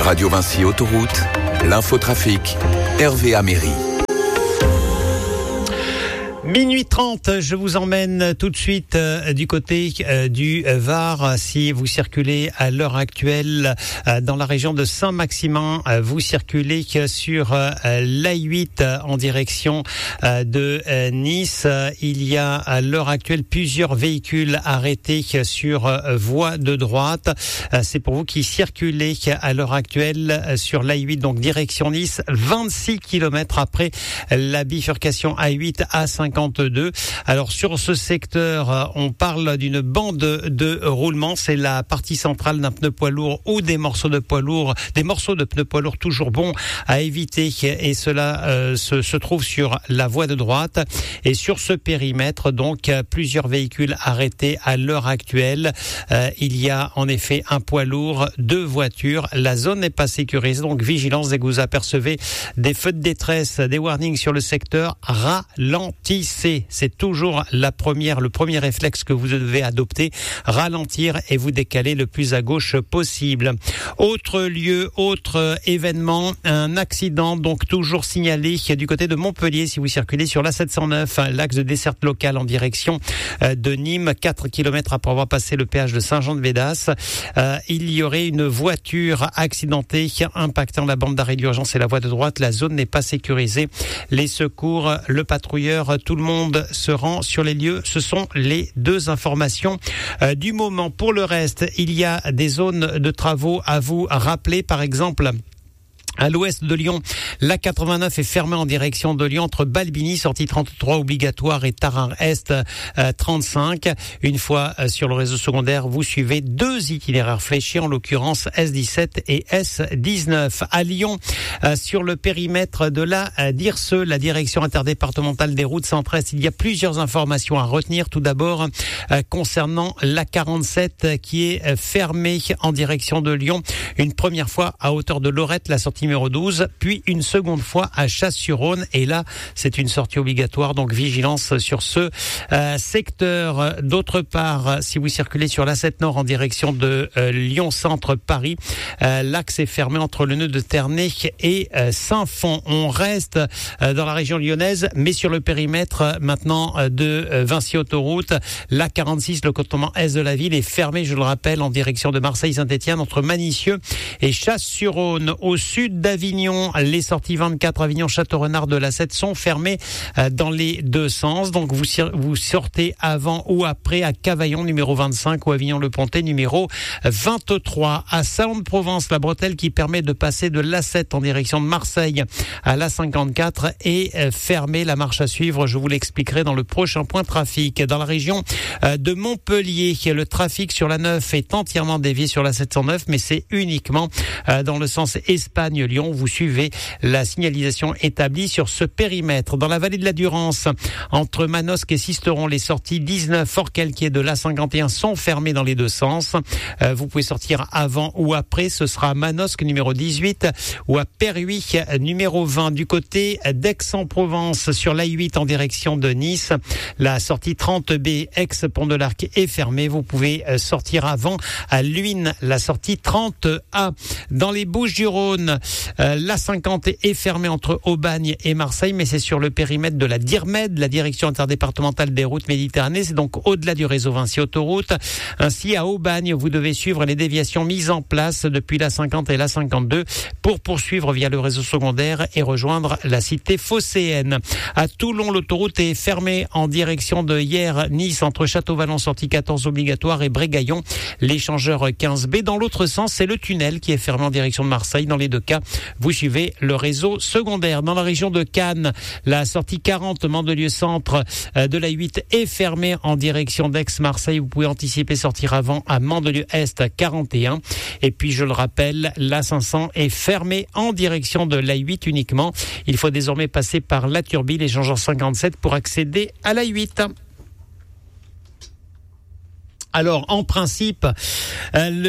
Radio Vinci Autoroute, l'infotrafic, Hervé Améry. Minuit 30, je vous emmène tout de suite du côté du Var. Si vous circulez à l'heure actuelle dans la région de Saint-Maximin, vous circulez sur l'A8 en direction de Nice. Il y a à l'heure actuelle plusieurs véhicules arrêtés sur voie de droite. C'est pour vous qui circulez à l'heure actuelle sur l'A8, donc direction Nice, 26 km après la bifurcation A8 à 52. Alors sur ce secteur, on parle d'une bande de roulement. C'est la partie centrale d'un pneu poids lourd ou des morceaux de pneus poids lourd toujours bons à éviter. Et cela se trouve sur la voie de droite. Et sur ce périmètre, donc plusieurs véhicules arrêtés à l'heure actuelle. Il y a en effet un poids lourd, 2 voitures. La zone n'est pas sécurisée, donc vigilance dès que vous apercevez des feux de détresse, des warnings sur le secteur, ralentissez. C'est toujours le premier réflexe que vous devez adopter, ralentir et vous décaler le plus à gauche possible. Autre lieu, autre événement, un accident donc toujours signalé du côté de Montpellier si vous circulez sur l'A709, l'axe de desserte locale en direction de Nîmes, 4 km après avoir passé le péage de Saint-Jean-de-Védas. Il y aurait une voiture accidentée impactant la bande d'arrêt d'urgence et la voie de droite. La zone n'est pas sécurisée. Les secours, le patrouilleur, tout le monde se rend sur les lieux. Ce sont les 2 informations du moment. Pour le reste, il y a des zones de travaux à vous rappeler. Par exemple, à l'ouest de Lyon, l'A89 est fermée en direction de Lyon entre Balbini, sortie 33 obligatoire, et Tarare-Est 35. Une fois sur le réseau secondaire, vous suivez 2 itinéraires fléchés, en l'occurrence S17 et S19. À Lyon, sur le périmètre de la DIRSE, la direction interdépartementale des routes centre-est, il y a plusieurs informations à retenir. Tout d'abord, concernant l'A47 qui est fermée en direction de Lyon, une première fois à hauteur de Lorette, la sortie numéro 12, puis une seconde fois à Chasse-sur-Rhône, et là c'est une sortie obligatoire, donc vigilance sur ce secteur. D'autre part, si vous circulez sur l'A7 Nord en direction de Lyon Centre Paris, l'axe est fermé entre le nœud de Ternay et Saint-Fond. On reste dans la région lyonnaise, mais sur le périmètre maintenant de Vinci Autoroute, l'A46, le cantonnement est de la ville, est fermé, je le rappelle, en direction de Marseille-Saint-Étienne entre Manicieux et Chasse-sur-Rhône. Au sud d'Avignon, les sorties 24 Avignon-Château-Renard de l'A7 sont fermées dans les 2 sens. Donc vous sortez avant ou après à Cavaillon numéro 25 ou Avignon-le-Pontet numéro 23. À Salon-de-Provence, la bretelle qui permet de passer de l'A7 en direction de Marseille à l'A54 est fermée. La marche à suivre, je vous l'expliquerai dans le prochain point trafic. Dans la région de Montpellier, le trafic sur la 9 est entièrement dévié sur la 709, mais c'est uniquement dans le sens Espagne-Lyon. Vous suivez la signalisation établie sur ce périmètre. Dans la vallée de la Durance, entre Manosque et Sisteron, les sorties 19 Fort-Calquier de l'A51 sont fermées dans les 2 sens. Vous pouvez sortir avant ou après. Ce sera à Manosque numéro 18 ou à Perhuis numéro 20. Du côté d'Aix-en-Provence, sur l'A8 en direction de Nice, la sortie 30B ex-Pont de l'Arc est fermée. Vous pouvez sortir avant à Luynes, la sortie 30A. Dans les Bouches-du-Rhône, l'A50 est fermée entre Aubagne et Marseille, mais c'est sur le périmètre de la DIRMED, la direction interdépartementale des routes Méditerranée. C'est donc au-delà du réseau Vinci Autoroute. Ainsi, à Aubagne, vous devez suivre les déviations mises en place depuis l'A50 et l'A52 pour poursuivre via le réseau secondaire et rejoindre la cité phocéenne. À Toulon, l'autoroute est fermée en direction de Hyères-Nice entre Château-Vallon, sortie 14 obligatoire, et Brégaillon, l'échangeur 15B. Dans l'autre sens, c'est le tunnel qui est fermé en direction de Marseille. Dans les 2 cas, vous suivez le réseau secondaire. Dans la région de Cannes, la sortie 40 Mandelieu-Centre de la 8 est fermée en direction d'Aix-Marseille. Vous pouvez anticiper sortir avant à Mandelieu-Est 41. Et puis, je le rappelle, la 500 est fermée en direction de la 8 uniquement. Il faut désormais passer par la Turbie, l'échangeur 57, pour accéder à la 8. Alors, en principe,